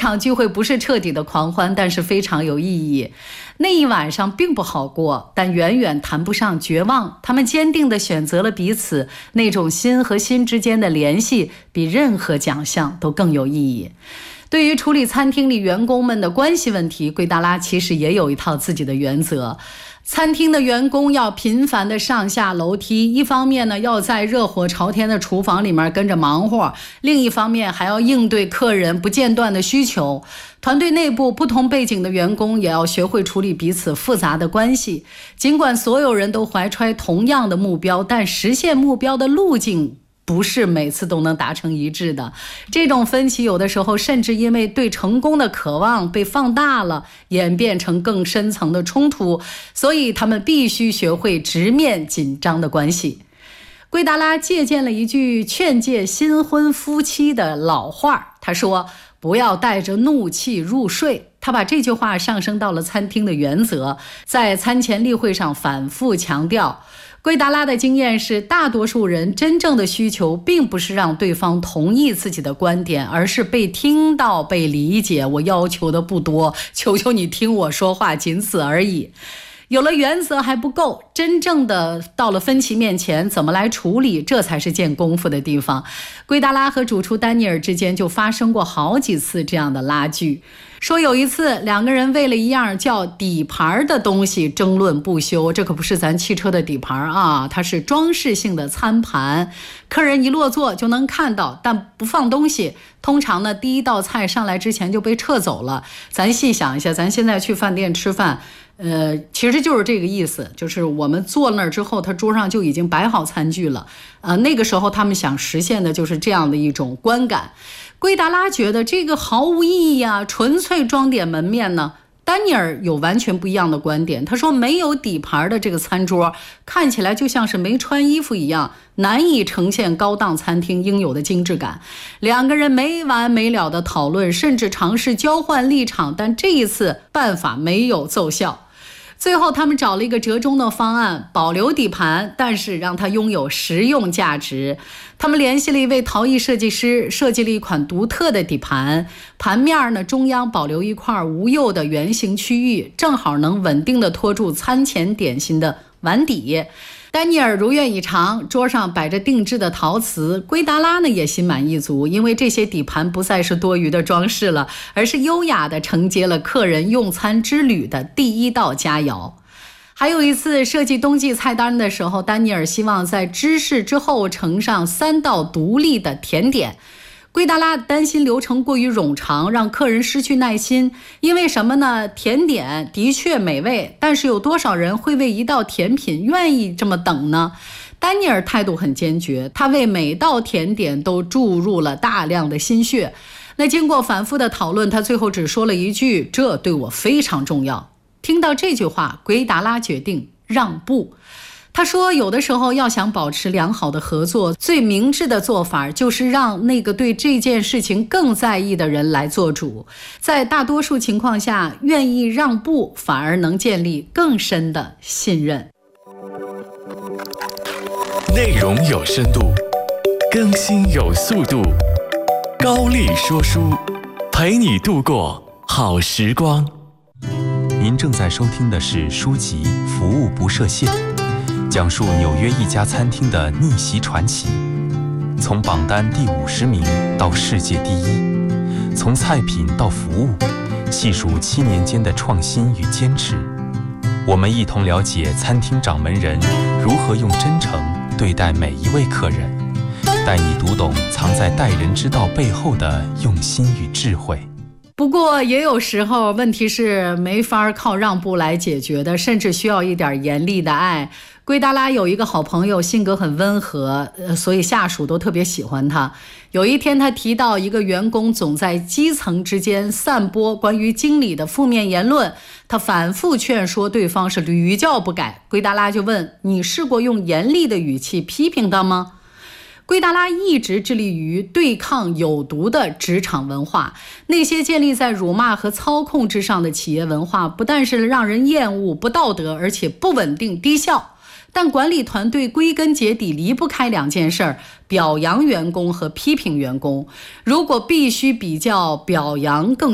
场聚会不是彻底的狂欢，但是非常有意义。那一晚上并不好过，但远远谈不上绝望。他们坚定地选择了彼此，那种心和心之间的联系比任何奖项都更有意义。对于处理餐厅里员工们的关系问题，圭达拉其实也有一套自己的原则。餐厅的员工要频繁的上下楼梯，一方面呢要在热火朝天的厨房里面跟着忙活，另一方面还要应对客人不间断的需求。团队内部不同背景的员工也要学会处理彼此复杂的关系。尽管所有人都怀揣同样的目标，但实现目标的路径不是每次都能达成一致的。这种分歧有的时候甚至因为对成功的渴望被放大了，演变成更深层的冲突，所以他们必须学会直面紧张的关系。圭达拉借鉴了一句劝诫新婚夫妻的老话，他说不要带着怒气入睡。他把这句话上升到了餐厅的原则，在餐前例会上反复强调。圭达拉的经验是，大多数人真正的需求并不是让对方同意自己的观点，而是被听到、被理解。我要求的不多，求求你听我说话，仅此而已。有了原则还不够，真正的到了分歧面前怎么来处理，这才是见功夫的地方。圭达拉和主厨丹尼尔之间就发生过好几次这样的拉锯。说有一次两个人为了一样叫底盘的东西争论不休，这可不是咱汽车的底盘啊，它是装饰性的餐盘，客人一落座就能看到，但不放东西。通常呢，第一道菜上来之前就被撤走了。咱细想一下，咱现在去饭店吃饭，其实就是这个意思，就是我们坐那儿之后，他桌上就已经摆好餐具了。那个时候他们想实现的就是这样的一种观感。圭达拉觉得这个毫无意义啊，纯粹装点门面呢。丹尼尔有完全不一样的观点，他说没有底盘的这个餐桌看起来就像是没穿衣服一样，难以呈现高档餐厅应有的精致感。两个人没完没了的讨论，甚至尝试交换立场，但这一次办法没有奏效。最后他们找了一个折中的方案，保留底盘，但是让它拥有实用价值。他们联系了一位陶艺设计师，设计了一款独特的底盘，盘面呢中央保留一块无釉的圆形区域，正好能稳定地托住餐前点心的碗底。丹尼尔如愿以偿，桌上摆着定制的陶瓷。圭达拉呢也心满意足，因为这些底盘不再是多余的装饰了，而是优雅地承接了客人用餐之旅的第一道佳肴。还有一次设计冬季菜单的时候，丹尼尔希望在芝士之后盛上3道独立的甜点。圭达拉担心流程过于冗长，让客人失去耐心。因为什么呢？甜点的确美味，但是有多少人会为一道甜品愿意这么等呢？丹尼尔态度很坚决，他为每道甜点都注入了大量的心血。那经过反复的讨论，他最后只说了一句：这对我非常重要。听到这句话，圭达拉决定让步。他说有的时候要想保持良好的合作，最明智的做法就是让那个对这件事情更在意的人来做主。在大多数情况下，愿意让步反而能建立更深的信任。 内容有深度，更新有速度，高力说书，陪你度过好时光。 您正在收听的是书籍《服务不设限》，讲述纽约一家餐厅的逆袭传奇，从榜单第50名到世界第1，从菜品到服务，细数7年间的创新与坚持。我们一同了解餐厅掌门人如何用真诚对待每一位客人，带你读懂藏在待人之道背后的用心与智慧。 不过也有时候问题是没法靠让步来解决的，甚至需要一点严厉的爱。圭达拉有一个好朋友，性格很温和，所以下属都特别喜欢他。有一天他提到一个员工总在基层之间散播关于经理的负面言论，他反复劝说对方是屡教不改。圭达拉就问：你试过用严厉的语气批评他吗？圭达拉一直致力于对抗有毒的职场文化，那些建立在辱骂和操控之上的企业文化，不但是让人厌恶、不道德，而且不稳定、低效。但管理团队归根结底离不开2件事：表扬员工和批评员工。如果必须比较表扬更